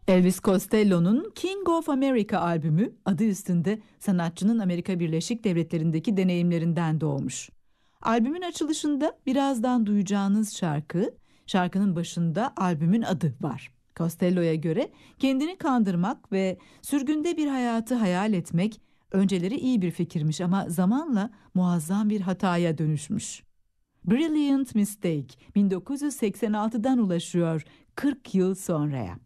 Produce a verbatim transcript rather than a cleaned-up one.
Elvis Costello'nun King of America albümü adı üstünde sanatçının Amerika Birleşik Devletleri'ndeki deneyimlerinden doğmuş. Albümün açılışında birazdan duyacağınız şarkı, şarkının başında albümün adı var. Costello'ya göre kendini kandırmak ve sürgünde bir hayatı hayal etmek önceleri iyi bir fikirmiş ama zamanla muazzam bir hataya dönüşmüş. Brilliant Mistake bin dokuz yüz seksen altıdan ulaşıyor kırk yıl sonraya.